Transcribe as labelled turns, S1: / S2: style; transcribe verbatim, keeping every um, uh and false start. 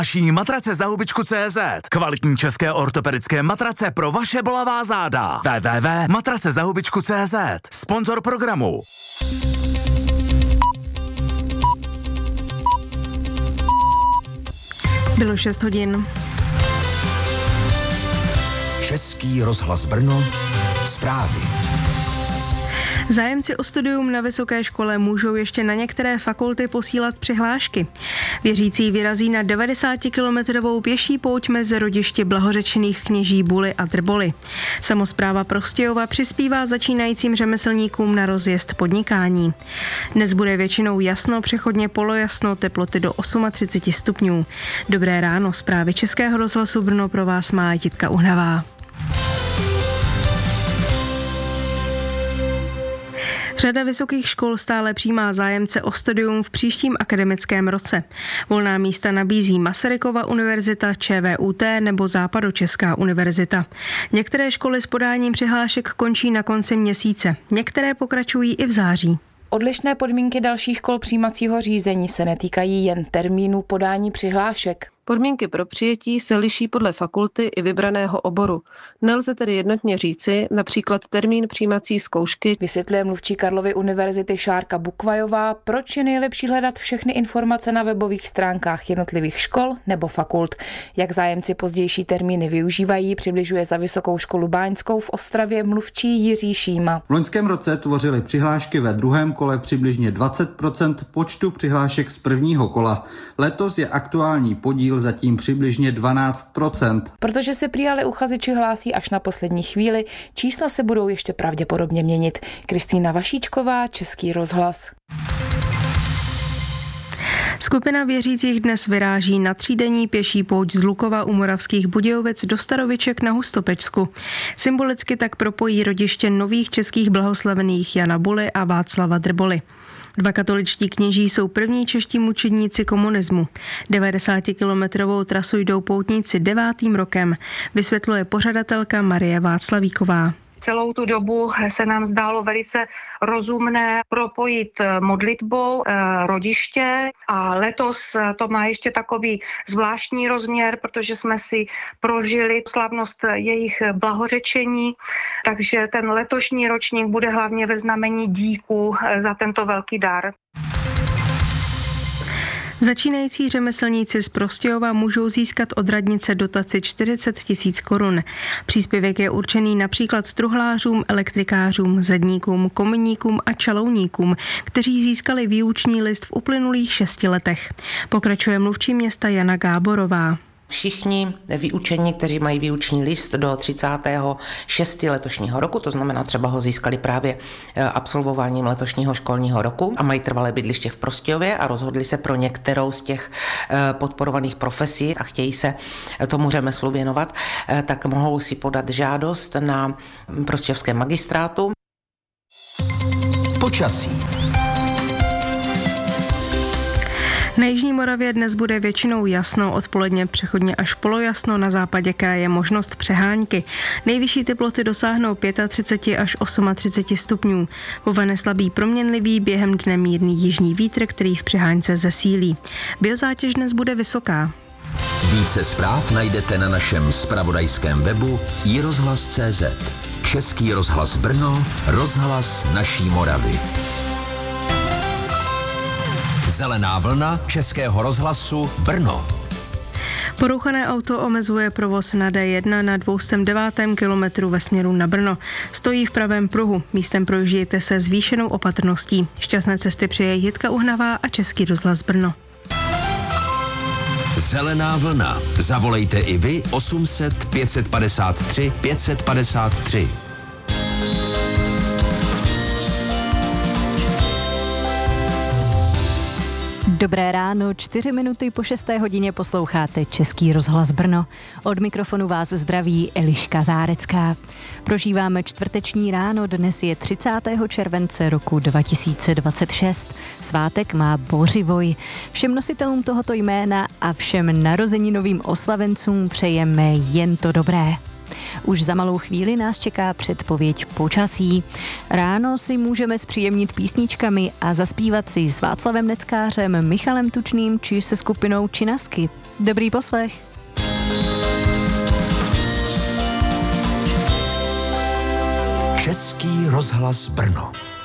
S1: Naší matrace za hubičku tečka cé zet. Kvalitní české ortopedické matrace pro vaše bolavá záda. w w w tečka matrace za hubičku tečka cé zet. Sponzor programu.
S2: Bylo šest hodin.
S3: Český rozhlas Brno. Zprávy.
S2: Zájemci o studium na vysoké škole můžou ještě na některé fakulty posílat přihlášky. Věřící vyrazí na devadesátikilometrovou pěší pouť mezi rodišti blahořečných kněží Buly a Drboly. Samospráva Prostějova přispívá začínajícím řemeslníkům na rozjezd podnikání. Dnes bude většinou jasno, přechodně polojasno, teploty do třicet osm stupňů. Dobré ráno, zprávy Českého rozhlasu Brno pro vás má Jitka Uhnavá. Řada vysokých škol stále přijímá zájemce o studium v příštím akademickém roce. Volná místa nabízí Masarykova univerzita, ČVUT nebo Západočeská univerzita. Některé školy s podáním přihlášek končí na konci měsíce, některé pokračují i v září.
S4: Odlišné podmínky dalších škol přijímacího řízení se netýkají jen termínu podání přihlášek.
S5: Podmínky pro přijetí se liší podle fakulty i vybraného oboru. Nelze tedy jednotně říci, například termín přijímací zkoušky.
S4: Vysvětluje mluvčí Karlovy univerzity Šárka Bukvajová, proč je nejlepší hledat všechny informace na webových stránkách jednotlivých škol nebo fakult. Jak zájemci pozdější termíny využívají, přibližuje za Vysokou školu báňskou v Ostravě mluvčí Jiří Šíma.
S6: V loňském roce tvořily přihlášky ve druhém kole přibližně dvacet procent počtu přihlášek z prvního kola. Letos je aktuální podíl zatím přibližně dvanáct procent.
S4: Protože se prý ale uchazeči hlásí až na poslední chvíli, čísla se budou ještě pravděpodobně měnit. Kristýna Vašíčková, Český rozhlas.
S2: Skupina věřících dnes vyráží na třídenní pěší pouť z Lukova u Moravských Budějovic do Staroviček na Hustopečsku. Symbolicky tak propojí rodiště nových českých blahoslavených Jana Buly a Václava Drboly. Dva katoličtí kněží jsou první čeští mučedníci komunismu. devadesátikilometrovou trasu jdou poutníci devátým rokem, vysvětluje pořadatelka Marie Václavíková.
S7: Celou tu dobu se nám zdálo velice rozumné propojit modlitbou rodiště a letos to má ještě takový zvláštní rozměr, protože jsme si prožili slavnost jejich blahořečení, takže ten letošní ročník bude hlavně ve znamení díku za tento velký dar.
S2: Začínající řemeslníci z Prostějova můžou získat od radnice dotaci čtyřicet tisíc korun. Příspěvek je určený například truhlářům, elektrikářům, zedníkům, kominíkům a čalouníkům, kteří získali výuční list v uplynulých šesti letech. Pokračuje mluvčí města Jana Gáborová.
S8: Všichni vyučení, kteří mají výuční list do třicátého šestého letošního roku, to znamená třeba ho získali právě absolvováním letošního školního roku a mají trvalé bydliště v Prostějově a rozhodli se pro některou z těch podporovaných profesí a chtějí se tomu řemeslu věnovat, tak mohou si podat žádost na prostějovském magistrátu.
S3: Počasí.
S2: Na jižní Moravě dnes bude většinou jasno, odpoledně přechodně až polojasno, na západě kraje možnost přehánky. Nejvyšší teploty dosáhnou třicet pět až třicet osm stupňů. Povane slabý proměnlivý, během dne mírný jižní vítr, který v přehánce zesílí. Biozátěž dnes bude vysoká.
S3: Více zpráv najdete na našem zpravodajském webu i rozhlas tečka cé zet. Český rozhlas Brno, rozhlas naší Moravy. Zelená vlna Českého rozhlasu Brno.
S2: Porouchané auto omezuje provoz na D jedna na dvěstě devět kilometrů ve směru na Brno. Stojí v pravém pruhu. Místem projíždějte se zvýšenou opatrností. Šťastné cesty přeje Jitka Uhnavá a Český rozhlas Brno.
S3: Zelená vlna. Zavolejte i vy osm set pět padesát tři pět padesát tři.
S9: Dobré ráno, čtyři minuty po šesté hodině posloucháte Český rozhlas Brno. Od mikrofonu vás zdraví Eliška Zárecká. Prožíváme čtvrteční ráno, dnes je třicátého července roku dva tisíce dvacet šest. Svátek má Bořivoj. Všem nositelům tohoto jména a všem narozeninovým oslavencům přejeme jen to dobré. Už za malou chvíli nás čeká předpověď počasí. Ráno si můžeme zpříjemnit písničkami a zaspívat si s Václavem Neckářem, Michalem Tučným či se skupinou Činasky. Dobrý poslech.
S3: Český rozhlas Brno.